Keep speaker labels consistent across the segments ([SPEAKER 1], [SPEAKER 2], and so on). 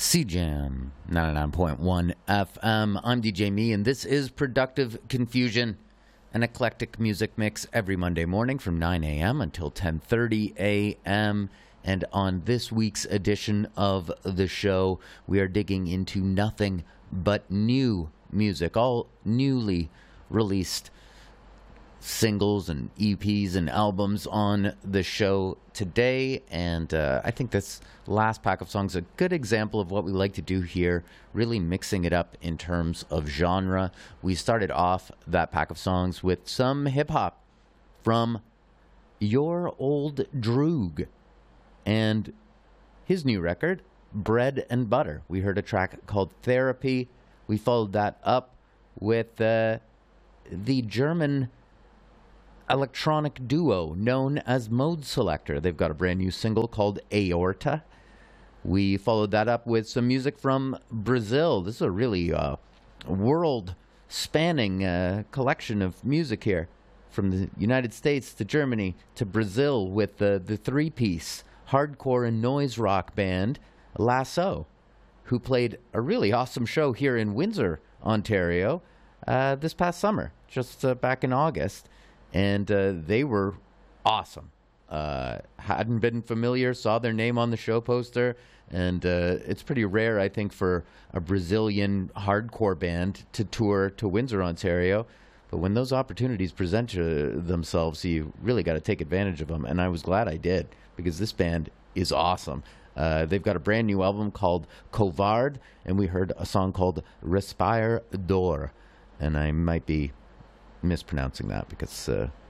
[SPEAKER 1] CJAM 99.1 FM. I'm DJ Me, and this is Productive Confusion, an eclectic music mix every Monday morning from 9 a.m. until 10:30 a.m. And on this week's edition of the show, we are digging into nothing but new music, all newly released singles and EPs and albums on the show today. And I think this last pack of songs is a good example of what we like to do here, really mixing it up in terms of genre. We started off that pack of songs with some hip-hop from Your Old Droog and his new record, Bread and Butter. We heard a track called Therapy. We followed that up with the German electronic duo known as Mode Selector. They've got a brand new single called Aorta. We followed that up with some music from Brazil. This is a really world-spanning collection of music here, from the United States to Germany to Brazil, with the three-piece hardcore and noise rock band Lasso, who played a really awesome show here in Windsor, Ontario, this past summer, just back in August. And they were awesome. Hadn't been familiar, saw their name on the show poster, and it's pretty rare, I think, for a Brazilian hardcore band to tour to Windsor, Ontario. But when those opportunities present themselves, you really got to take advantage of them, and I was glad I did, because this band is awesome. They've got a brand new album called Covard, and we heard a song called Respire D'Or, and I might be mispronouncing that because,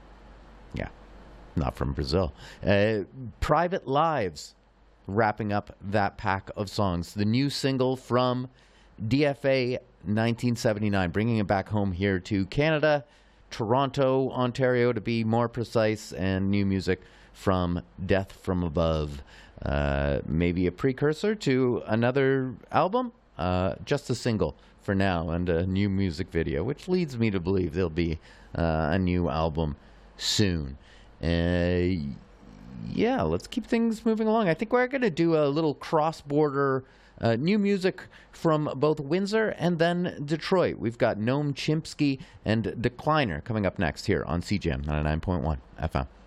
[SPEAKER 1] not from Brazil. Private Lives, wrapping up that pack of songs. The new single from DFA 1979, bringing it back home here to Canada, Toronto, Ontario, to be more precise, and new music from Death from Above. Maybe a precursor to another album, just a single for now, and a new music video, which leads me to believe there'll be a new album soon. Let's keep things moving along. I think we're going to do a little cross-border new music from both Windsor and then Detroit. We've got Noam Chomsky and Decliner coming up next here on CJAM 99.1 FM.